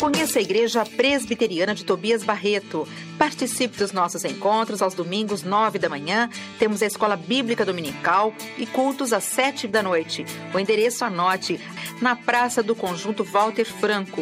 Conheça a Igreja Presbiteriana de Tobias Barreto. Participe dos nossos encontros aos domingos, 9 da manhã. Temos a Escola Bíblica Dominical e cultos às 7 da noite. O endereço anote, na Praça do Conjunto Walter Franco,